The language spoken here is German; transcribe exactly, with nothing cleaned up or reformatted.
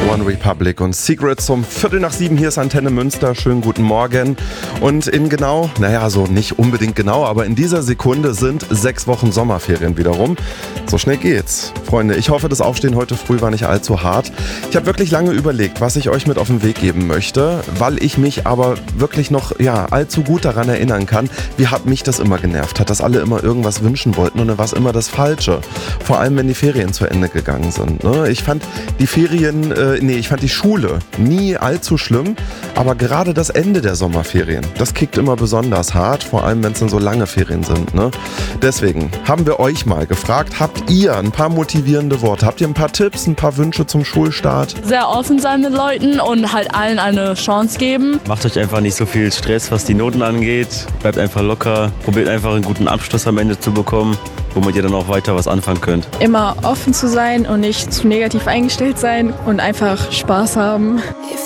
One Republic und Secret zum Viertel nach sieben. Hier ist Antenne Münster. Schönen guten Morgen. Und in genau, naja, so nicht unbedingt genau, aber in dieser Sekunde sind sechs Wochen Sommerferien wieder rum. So schnell geht's. Freunde, ich hoffe, das Aufstehen heute früh war nicht allzu hart. Ich habe wirklich lange überlegt, was ich euch mit auf den Weg geben möchte, weil ich mich aber wirklich noch ja, allzu gut daran erinnern kann, wie hat mich das immer genervt hat, dass alle immer irgendwas wünschen wollten und dann war es immer das Falsche. Vor allem, wenn die Ferien zu Ende gegangen sind. Ne? Ich fand die Ferien, äh, nee, ich fand die Schule nie allzu schlimm, aber gerade das Ende der Sommerferien, das kickt immer besonders hart, vor allem wenn es dann so lange Ferien sind. Ne? Deswegen haben wir euch mal gefragt, habt ihr ein paar motivierende Worte, habt ihr ein paar Tipps, ein paar Wünsche zum Schulstart? Sehr offen sein mit Leuten und halt allen eine Chance geben. Macht euch einfach nicht so viel Stress, was die Noten angeht. Bleibt einfach locker, probiert einfach einen guten Abschluss am Ende zu bekommen, womit ihr dann auch weiter was anfangen könnt. Immer offen zu sein und nicht zu negativ eingestellt sein und einfach Spaß haben. If